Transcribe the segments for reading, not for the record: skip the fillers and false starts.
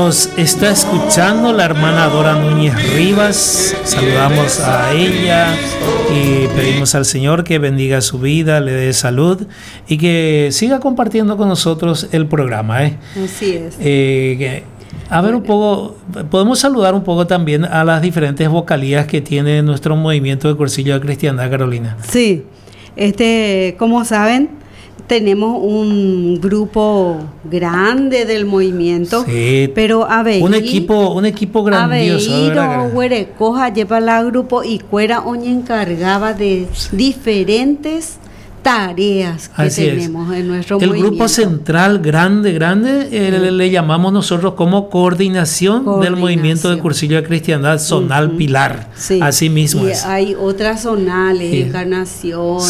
Nos está escuchando la hermana Dora Núñez Rivas. Saludamos a ella y pedimos al Señor que bendiga su vida, le dé salud y que siga compartiendo con nosotros el programa. Así es. A ver un poco, podemos saludar un poco también a las diferentes vocalías que tiene nuestro movimiento de Cursillo de Cristiandad, Carolina. Sí, como saben, tenemos un grupo grande del movimiento, sí, pero un equipo grandioso. Aveiro, Huerecoja lleva el grupo y Cuera Oña encargaba de diferentes tareas que así tenemos en nuestro el movimiento. Grupo central grande, le llamamos nosotros como coordinación del movimiento de Cursillo de Cristiandad Zonal Pilar. Sí. Así mismo y es. Hay otras zonales, Encarnación,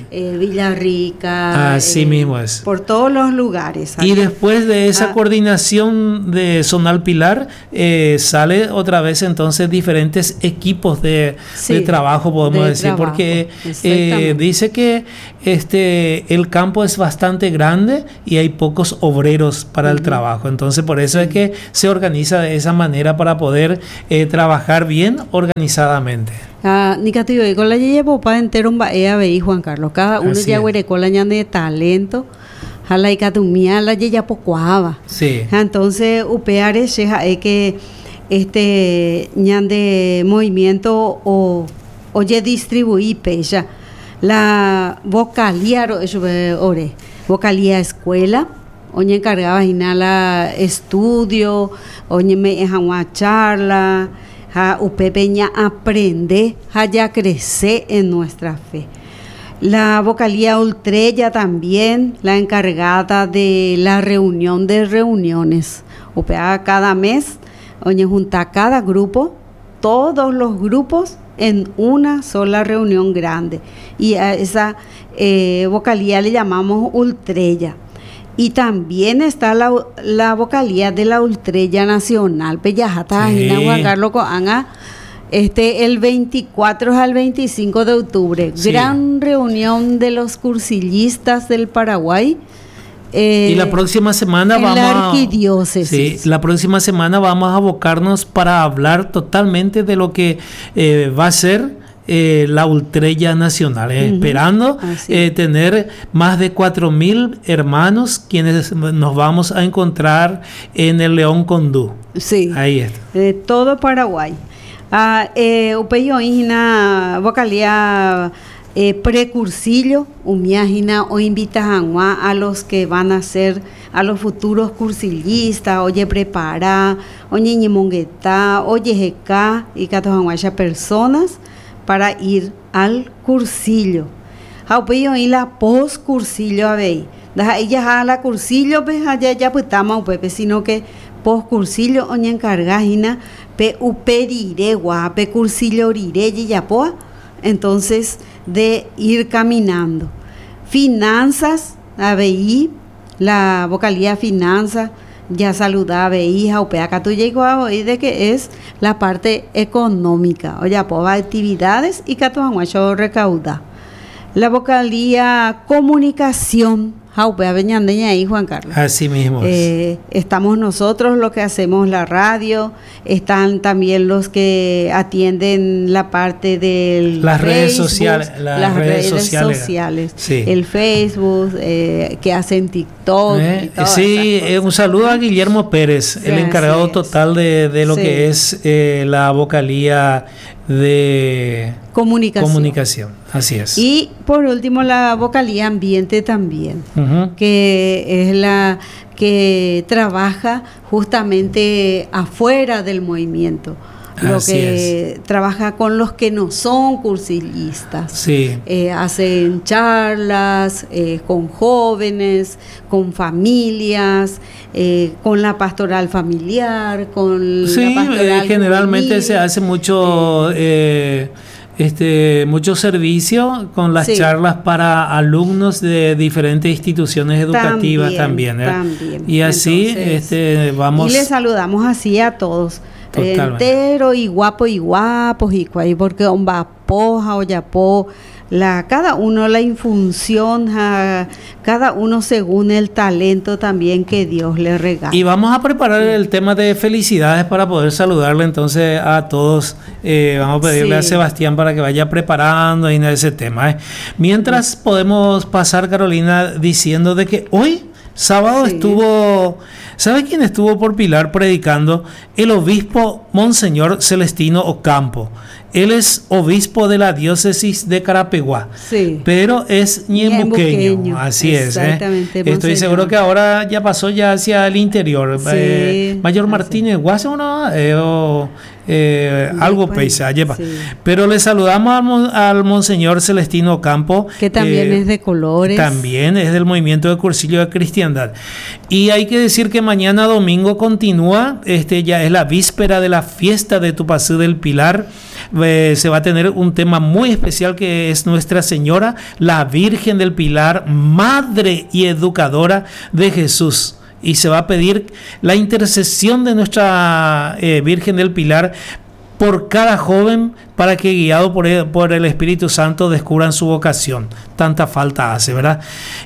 Villarrica. Así mismo es. Por todos los lugares. Y después de esa coordinación de Zonal Pilar, sale otra vez entonces diferentes equipos de trabajo, podemos decir, porque dice que el campo es bastante grande y hay pocos obreros para el trabajo. Entonces, por eso es que se organiza de esa manera para poder trabajar bien organizadamente. Nicativo, con la yeye popa entero un baea veí Juan Carlos. Cada uno ya huereco la ñane de talento. Jala y catumía la yeya pocuaba. Sí. Entonces, upeare sheja que ñan de movimiento oye distribuir pecha. La vocalía vocalía escuela, oñe encargaba la estudio, oñe me una charla, upepeña aprende, ya crece en nuestra fe. La vocalía ultrella también, la encargada de la reunión de reuniones, upea cada mes, oñe junta cada grupo, todos los grupos en una sola reunión grande, y a esa vocalía le llamamos ultrella. Y también está la vocalía de la ultrella nacional, Pellajata, Juan Carlos Coanga, el 24 al 25 de octubre, gran reunión de los cursillistas del Paraguay. Y la próxima semana la próxima semana vamos a abocarnos para hablar totalmente de lo que va a ser la ultrella nacional, esperando tener más de 4.000 hermanos quienes nos vamos a encontrar en el León Condú. Sí, ahí está. Todo Paraguay. Upeyo una vocalía precursillo, umiajina o invitas a los que van a ser a los futuros cursillistas, oye prepara, oye ñimongueta, oye jeca y catojanguacha personas para ir al cursillo. Jaupeyo y la post cursillo a ver, ella a la cursillo pues ya pues estamos pepe, sino que post cursillo oña encargajina pe uperire guape cursillo rire y yapoa. Entonces, de ir caminando. Finanzas, ABI, la vocalía finanzas, ya saludaba ABI, acá tú llegó a oír de que es la parte económica, o ya pues actividades y que tú has recauda. La vocalía comunicación, ahí Juan Carlos. Así mismo estamos nosotros los que hacemos la radio, están también los que atienden la parte de las redes sociales, las redes sociales, sí. El Facebook, que hacen TikTok. Un saludo a Guillermo Pérez, el encargado total de lo que es la vocalía de comunicación. Así es. Y por último la vocalía ambiente también, que es la que trabaja justamente afuera del movimiento, lo que trabaja con los que no son cursillistas. Hacen charlas con jóvenes, con familias, con la pastoral familiar, con la pastoral generalmente juvenil. Se hace mucho mucho servicio con las charlas para alumnos de diferentes instituciones educativas también. Y así vamos. Y les saludamos así a todos. Entero y guapos y cuay, porque un vapoja o yapo cada uno la infunción, cada uno según el talento también que Dios le regala. Y vamos a preparar el tema de felicidades para poder saludarle entonces a todos. Vamos a pedirle a Sebastián para que vaya preparando ahí en ese tema. Mientras podemos pasar, Carolina, diciendo de que hoy, sábado, estuvo... ¿Sabe quién estuvo por Pilar predicando? El obispo Monseñor Celestino Ocampo. Él es obispo de la diócesis de Carapeguá, pero es ñembuqueño. Así es. Estoy seguro que ahora ya pasó ya hacia el interior. Mayor Martínez, ¿Guasa o no? Algo pesa lleva. Pero le saludamos al Monseñor Celestino Ocampo, que también es de Colores. También es del movimiento de Cursillo de Cristiandad. Y hay que decir que mañana domingo continúa, ya es la víspera de la fiesta de Tupacú del Pilar. Se va a tener un tema muy especial que es Nuestra Señora, la Virgen del Pilar, madre y educadora de Jesús. Y se va a pedir la intercesión de Nuestra Virgen del Pilar por cada joven, para que guiado por el Espíritu Santo descubran su vocación. Tanta falta hace, ¿verdad?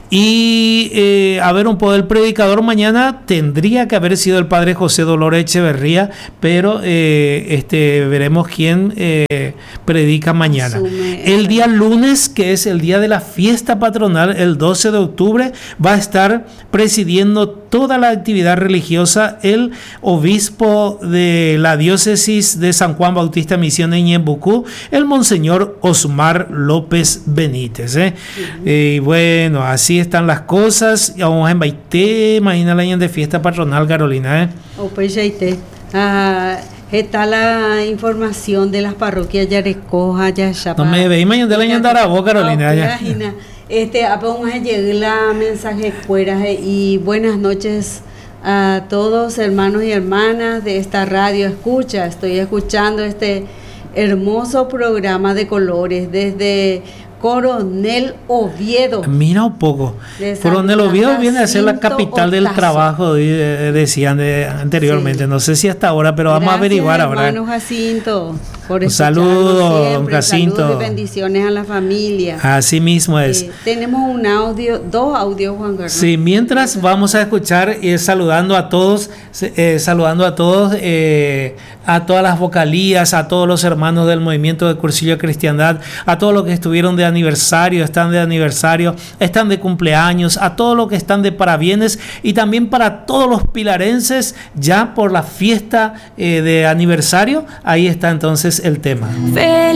Y a ver, un poco, el predicador mañana tendría que haber sido el padre José Dolores Echeverría, pero veremos quién predica mañana. El día lunes, que es el día de la fiesta patronal, el 12 de octubre, va a estar presidiendo toda la actividad religiosa el obispo de la diócesis de San Juan Bautista Misión en Ñembucú, el Monseñor Osmar López Benítez. Y bueno, así están las cosas. Vamos a embaité, imagina el año de fiesta patronal, Carolina. Pues ya está la información de las parroquias Yarecoja, Yachapa. No me veí mañana del año de Arabó, Carolina. Vamos a llegar la mensaje fuera y buenas noches a todos, hermanos y hermanas de esta radio escucha. Estoy escuchando este hermoso programa de Colores desde Coronel Oviedo. Mira un poco. Coronel Oviedo viene a ser la capital del trabajo, decían anteriormente. No sé si hasta ahora, pero vamos a averiguar ahora. Hermano Jacinto, por un saludo, don Jacinto. Saludos y bendiciones a la familia. Así mismo es. Tenemos dos audios, Juan Carlos. Sí, mientras vamos a escuchar saludando a todos, a todas las vocalías, a todos los hermanos del movimiento de Cursillo de Cristiandad, a todos los que estuvieron de aniversario, están de cumpleaños, a todos los que están de parabienes y también para todos los pilarenses ya por la fiesta de aniversario. Ahí está entonces el tema.